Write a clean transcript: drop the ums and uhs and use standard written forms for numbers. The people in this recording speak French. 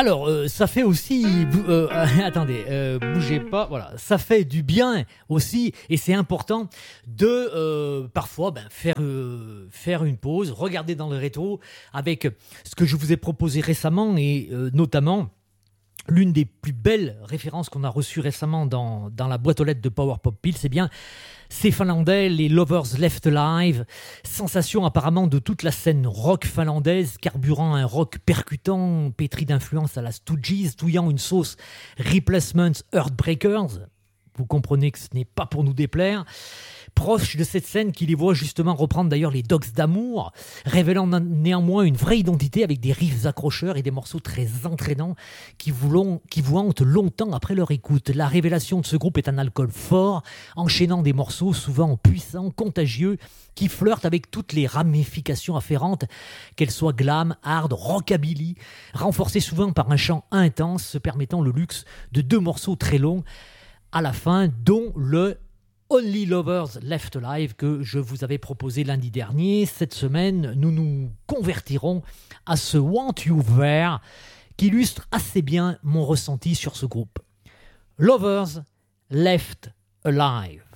Alors, ça fait aussi... attendez, bougez pas. Voilà, ça fait du bien aussi, et c'est important de parfois faire une pause, regarder dans le rétro avec ce que je vous ai proposé récemment, et notamment... L'une des plus belles références qu'on a reçues récemment dans la boîte aux lettres de Power Pop Pill, c'est bien ces Finlandais, les Lovers Left Alive, sensation apparemment de toute la scène rock finlandaise, carburant un rock percutant, pétri d'influence à la Stooges, touillant une sauce Replacements Heartbreakers. Vous comprenez que ce n'est pas pour nous déplaire. Proche de cette scène qui les voit justement reprendre d'ailleurs les Dogs d'amour, révélant néanmoins une vraie identité avec des riffs accrocheurs et des morceaux très entraînants qui vous hantent longtemps après leur écoute. La révélation de ce groupe est un alcool fort, enchaînant des morceaux souvent puissants, contagieux, qui flirtent avec toutes les ramifications afférentes, qu'elles soient glam, hard, rockabilly, renforcées souvent par un chant intense, se permettant le luxe de 2 morceaux très longs à la fin, dont le Only Lovers Left Alive que je vous avais proposé lundi dernier. Cette semaine, nous nous convertirons à ce Want You There qui illustre assez bien mon ressenti sur ce groupe. Lovers Left Alive.